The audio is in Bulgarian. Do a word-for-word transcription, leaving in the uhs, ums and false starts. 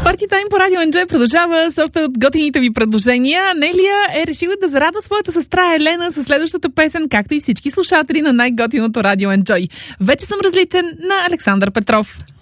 Парти Тайм по Радио Enjoy продължава с още от готините ви предложения. Нелия е решила да зарадва своята сестра Елена със следващата песен, както и всички слушатели на най-готиното Радио Enjoy. Вече съм различен на Александър Петров.